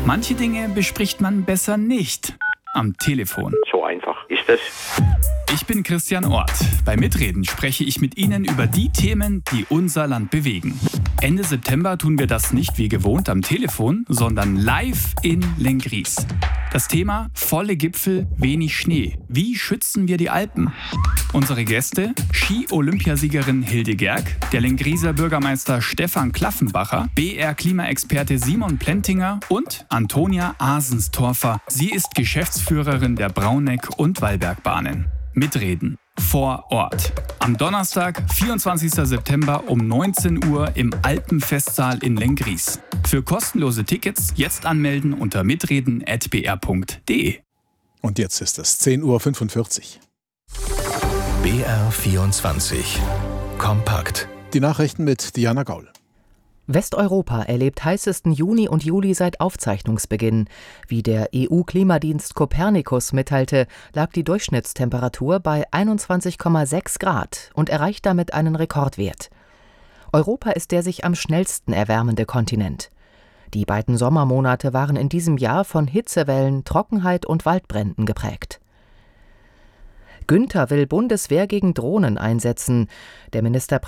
Manche Dinge bespricht man besser nicht am Telefon. So einfach ist das. Ich bin Christian Orth. Bei Mitreden spreche ich mit Ihnen über die Themen, die unser Land bewegen. Ende September tun wir das nicht wie gewohnt am Telefon, sondern live in Lenggries. Das Thema: volle Gipfel, wenig Schnee. Wie schützen wir die Alpen? Unsere Gäste: Ski-Olympiasiegerin Hilde Gerg, der Lengrieser Bürgermeister Stefan Klaffenbacher, BR-Klimaexperte Simon Plentinger und Antonia Asenstorfer. Sie ist Geschäftsführerin der Brauneck- und Wallbergbahnen. Mitreden vor Ort. Am Donnerstag, 24. September um 19 Uhr im Alpenfestsaal in Lenggries. Für kostenlose Tickets jetzt anmelden unter mitreden@br.de. Und jetzt ist es 10:45 Uhr. BR24 Kompakt. Die Nachrichten mit Diana Gaul. Westeuropa erlebt heißesten Juni und Juli seit Aufzeichnungsbeginn. Wie der EU-Klimadienst Copernicus mitteilte, lag die Durchschnittstemperatur bei 21,6 Grad und erreicht damit einen Rekordwert. Europa ist der sich am schnellsten erwärmende Kontinent. Die beiden Sommermonate waren in diesem Jahr von Hitzewellen, Trockenheit und Waldbränden geprägt. Günther will Bundeswehr gegen Drohnen einsetzen. Der Ministerpräsident